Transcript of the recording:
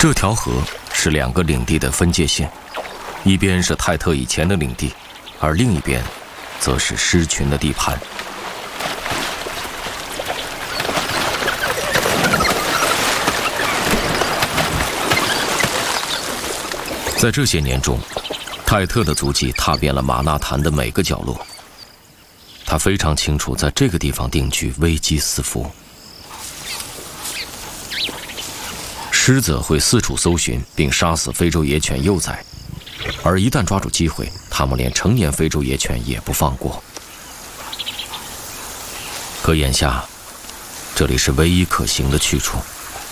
这条河是两个领地的分界线，一边是泰特以前的领地，而另一边则是狮群的地盘。在这些年中，泰特的足迹踏遍了马纳坦的每个角落。他非常清楚，在这个地方定居，危机四伏。狮子会四处搜寻并杀死非洲野犬幼崽，而一旦抓住机会，它们连成年非洲野犬也不放过。可眼下，这里是唯一可行的去处。